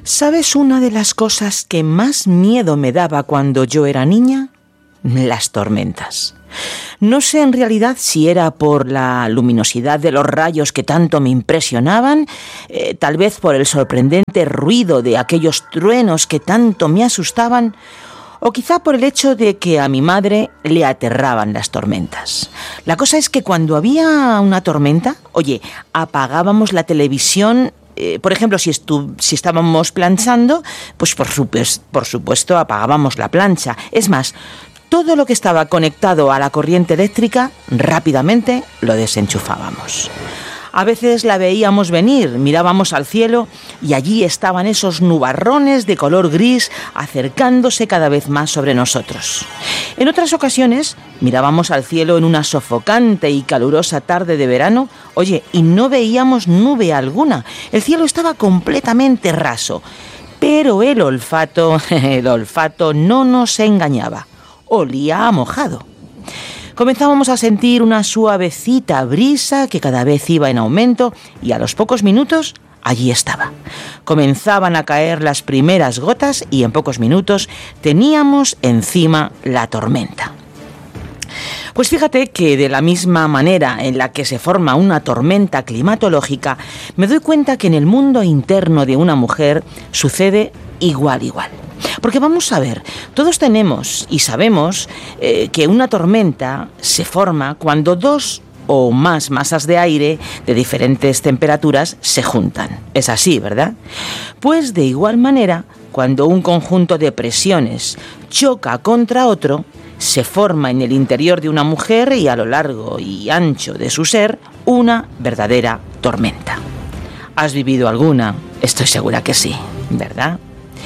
¿Sabes una de las cosas que más miedo me daba cuando yo era niña? Las tormentas. No sé en realidad si era por la luminosidad de los rayos que tanto me impresionaban, tal vez por el sorprendente ruido de aquellos truenos que tanto me asustaban, o quizá por el hecho de que a mi madre le aterraban las tormentas. La cosa es que cuando había una tormenta, apagábamos la televisión. Por ejemplo, si estábamos planchando, pues por supuesto apagábamos la plancha. Es más, todo lo que estaba conectado a la corriente eléctrica, rápidamente lo desenchufábamos. A veces la veíamos venir, mirábamos al cielo y allí estaban esos nubarrones de color gris acercándose cada vez más sobre nosotros. En otras ocasiones mirábamos al cielo en una sofocante y calurosa tarde de verano, y no veíamos nube alguna. El cielo estaba completamente raso, pero el olfato no nos engañaba. Olía a mojado. Comenzábamos a sentir una suavecita brisa que cada vez iba en aumento y a los pocos minutos allí estaba. Comenzaban a caer las primeras gotas y en pocos minutos teníamos encima la tormenta. Pues fíjate que de la misma manera en la que se forma una tormenta climatológica, me doy cuenta que en el mundo interno de una mujer sucede igual. Porque vamos a ver, todos tenemos y sabemos que una tormenta se forma cuando dos o más masas de aire de diferentes temperaturas se juntan. Es así, ¿verdad? Pues de igual manera, cuando un conjunto de presiones choca contra otro, se forma en el interior de una mujer y a lo largo y ancho de su ser una verdadera tormenta. ¿Has vivido alguna? Estoy segura que sí, ¿verdad?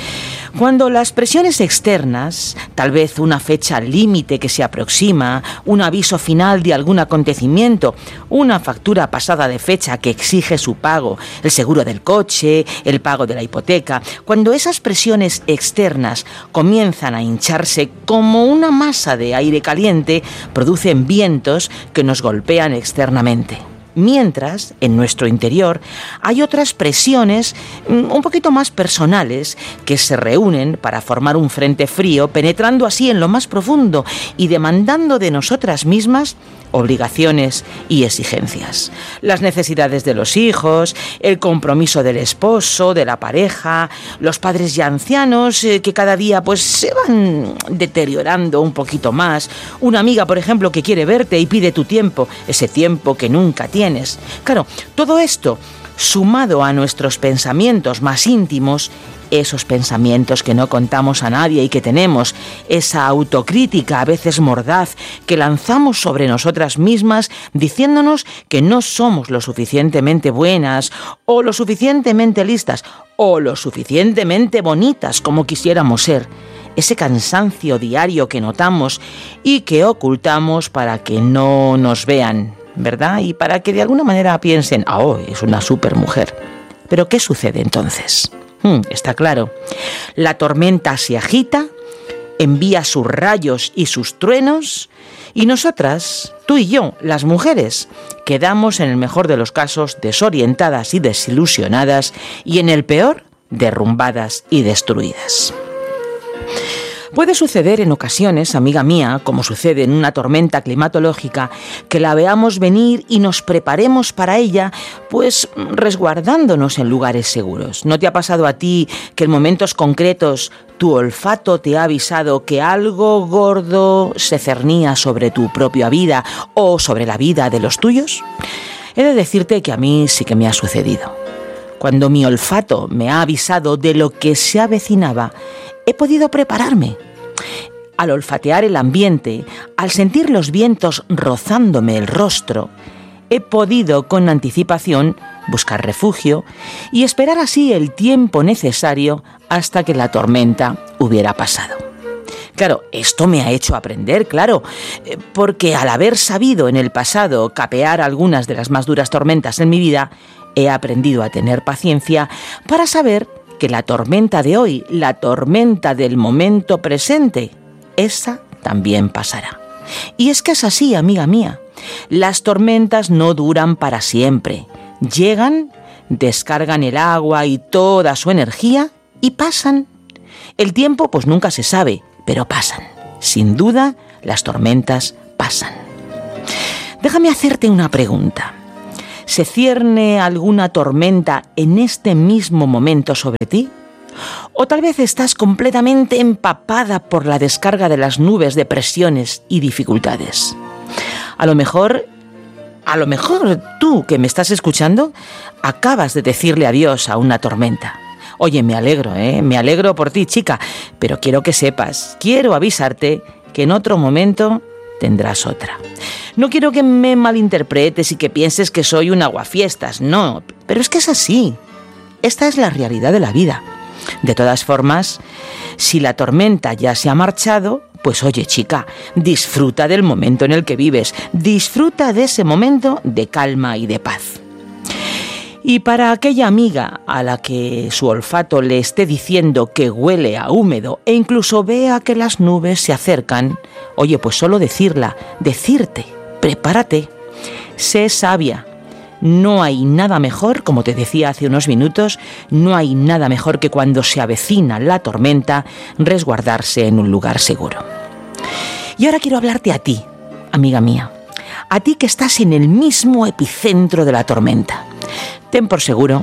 Cuando las presiones externas, tal vez una fecha límite que se aproxima, un aviso final de algún acontecimiento, una factura pasada de fecha que exige su pago, el seguro del coche, el pago de la hipoteca, cuando esas presiones externas comienzan a hincharse como una masa de aire caliente, producen vientos que nos golpean externamente. Mientras, en nuestro interior, hay otras presiones un poquito más personales que se reúnen para formar un frente frío, penetrando así en lo más profundo y demandando de nosotras mismas obligaciones y exigencias. Las necesidades de los hijos, el compromiso del esposo, de la pareja, los padres ya ancianos que cada día se van deteriorando un poquito más. Una amiga, por ejemplo, que quiere verte y pide tu tiempo, ese tiempo que nunca tienes. Claro, todo esto, sumado a nuestros pensamientos más íntimos, esos pensamientos que no contamos a nadie y que tenemos, esa autocrítica a veces mordaz que lanzamos sobre nosotras mismas diciéndonos que no somos lo suficientemente buenas o lo suficientemente listas o lo suficientemente bonitas como quisiéramos ser. Ese cansancio diario que notamos y que ocultamos para que no nos vean, ¿verdad? Y para que de alguna manera piensen, es una supermujer. Pero ¿qué sucede entonces? Está claro, la tormenta se agita, envía sus rayos y sus truenos, y nosotras, tú y yo, las mujeres, quedamos en el mejor de los casos desorientadas y desilusionadas, y en el peor, derrumbadas y destruidas. Puede suceder en ocasiones, amiga mía, como sucede en una tormenta climatológica, que la veamos venir y nos preparemos para ella, resguardándonos en lugares seguros. ¿No te ha pasado a ti que en momentos concretos tu olfato te ha avisado que algo gordo se cernía sobre tu propia vida o sobre la vida de los tuyos? He de decirte que a mí sí que me ha sucedido. Cuando mi olfato me ha avisado de lo que se avecinaba, he podido prepararme. Al olfatear el ambiente, al sentir los vientos rozándome el rostro, he podido con anticipación buscar refugio y esperar así el tiempo necesario hasta que la tormenta hubiera pasado. Claro, esto me ha hecho aprender, porque al haber sabido en el pasado capear algunas de las más duras tormentas en mi vida, he aprendido a tener paciencia para saber que la tormenta de hoy, la tormenta del momento presente, esa también pasará. Y es que es así, amiga mía. Las tormentas no duran para siempre. Llegan, descargan el agua y toda su energía y pasan. El tiempo pues nunca se sabe, pero pasan. Sin duda, las tormentas pasan. Déjame hacerte una pregunta. ¿Se cierne alguna tormenta en este mismo momento sobre ti? ¿O tal vez estás completamente empapada por la descarga de las nubes de presiones y dificultades? A lo mejor tú que me estás escuchando acabas de decirle adiós a una tormenta. Oye, me alegro por ti, chica, pero quiero que sepas, quiero avisarte que en otro momento tendrás otra. No quiero que me malinterpretes y que pienses que soy un aguafiestas, no, pero es que es así. Esta es la realidad de la vida. De todas formas, si la tormenta ya se ha marchado, pues oye, chica, disfruta del momento en el que vives, disfruta de ese momento de calma y de paz. Y para aquella amiga a la que su olfato le esté diciendo que huele a húmedo e incluso vea que las nubes se acercan, oye, pues solo decirte, prepárate, sé sabia. No hay nada mejor, como te decía hace unos minutos, no hay nada mejor que cuando se avecina la tormenta, resguardarse en un lugar seguro. Y ahora quiero hablarte a ti, amiga mía, a ti que estás en el mismo epicentro de la tormenta. Ten por seguro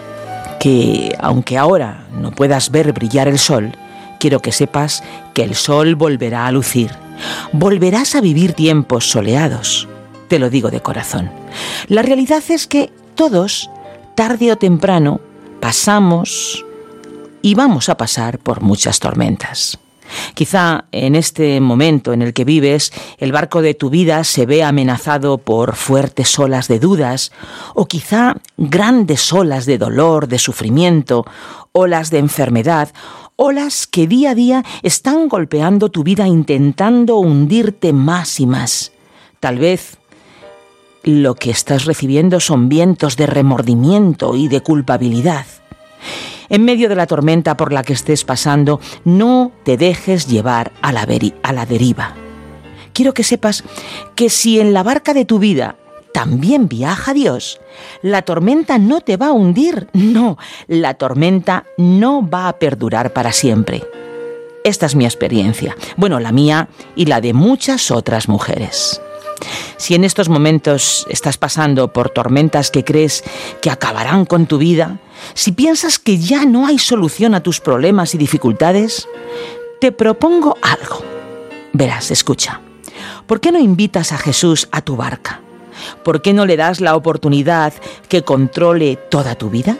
que, aunque ahora no puedas ver brillar el sol, quiero que sepas que el sol volverá a lucir. Volverás a vivir tiempos soleados. Te lo digo de corazón. La realidad es que todos, tarde o temprano, pasamos y vamos a pasar por muchas tormentas. Quizá en este momento en el que vives, el barco de tu vida se ve amenazado por fuertes olas de dudas, o quizá grandes olas de dolor, de sufrimiento, olas de enfermedad, olas que día a día están golpeando tu vida intentando hundirte más y más. Tal vez lo que estás recibiendo son vientos de remordimiento y de culpabilidad. En medio de la tormenta por la que estés pasando, no te dejes llevar a la deriva. Quiero que sepas que si en la barca de tu vida también viaja Dios, la tormenta no te va a hundir. No, la tormenta no va a perdurar para siempre. Esta es mi experiencia. Bueno, la mía y la de muchas otras mujeres. Si en estos momentos estás pasando por tormentas que crees que acabarán con tu vida, si piensas que ya no hay solución a tus problemas y dificultades, te propongo algo. Verás, escucha. ¿Por qué no invitas a Jesús a tu barca? ¿Por qué no le das la oportunidad que controle toda tu vida?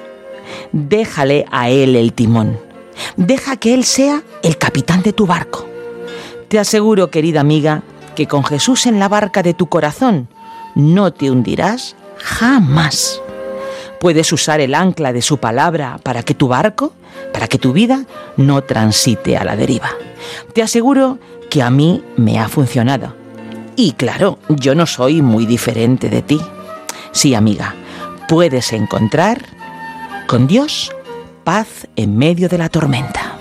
Déjale a Él el timón. Deja que Él sea el capitán de tu barco. Te aseguro, querida amiga, que con Jesús en la barca de tu corazón no te hundirás jamás. Puedes usar el ancla de su palabra para que tu barco, para que tu vida no transite a la deriva. Te aseguro que a mí me ha funcionado. Y claro, yo no soy muy diferente de ti. Sí, amiga, puedes encontrar con Dios paz en medio de la tormenta.